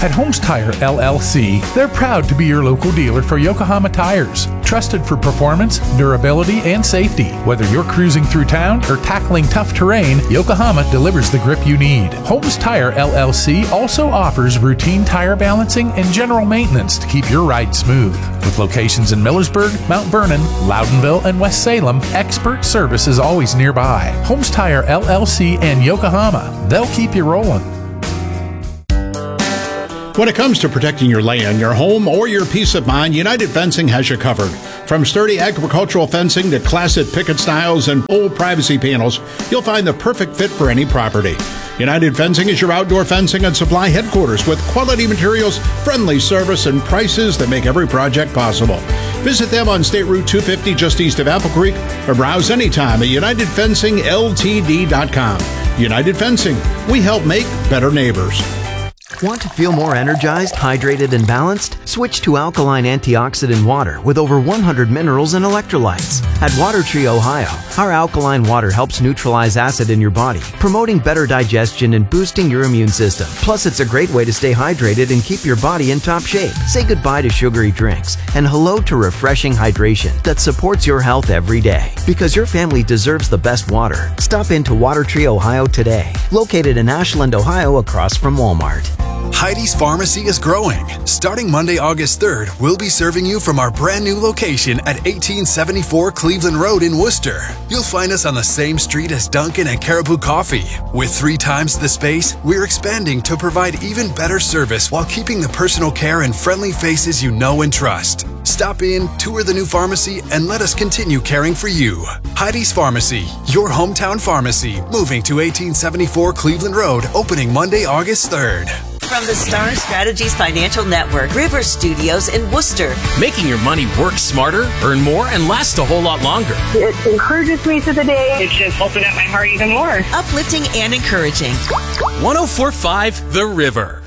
At Holmes Tire LLC, they're proud to be your local dealer for Yokohama tires. Trusted for performance, durability, and safety. Whether you're cruising through town or tackling tough terrain, Yokohama delivers the grip you need. Holmes Tire LLC also offers routine tire balancing and general maintenance to keep your ride smooth. With locations in Millersburg, Mount Vernon, Loudonville, and West Salem, expert service is always nearby. Holmes Tire LLC and Yokohama. They'll keep you rolling. When it comes to protecting your land, your home, or your peace of mind, United Fencing has you covered. From sturdy agricultural fencing to classic picket styles and full privacy panels, you'll find the perfect fit for any property. United Fencing is your outdoor fencing and supply headquarters with quality materials, friendly service, and prices that make every project possible. Visit them on State Route 250 just east of Apple Creek or browse anytime at UnitedFencingLTD.com. United Fencing, we help make better neighbors. Want to feel more energized, hydrated, and balanced? Switch to alkaline antioxidant water with over 100 minerals and electrolytes. At Water Tree, Ohio, our alkaline water helps neutralize acid in your body, promoting better digestion and boosting your immune system. Plus, it's a great way to stay hydrated and keep your body in top shape. Say goodbye to sugary drinks and hello to refreshing hydration that supports your health every day. Because your family deserves the best water. Stop into Water Tree, Ohio today. Located in Ashland, Ohio, across from Walmart. Heidi's Pharmacy is growing. Starting Monday, August 3rd, we'll be serving you from our brand new location at 1874 Cleveland Road in Worcester. You'll find us on the same street as Dunkin' and Caribou Coffee. With 3 times the space, we're expanding to provide even better service while keeping the personal care and friendly faces you know and trust. Stop in, tour the new pharmacy, and let us continue caring for you. Heidi's Pharmacy, your hometown pharmacy, moving to 1874 Cleveland Road, opening Monday, August 3rd. From the Star Strategies Financial Network, River Studios in Worcester. Making your money work smarter, earn more, and last a whole lot longer. It encourages me through the day. It's just opened up my heart even more. Uplifting and encouraging. 104.5 The River.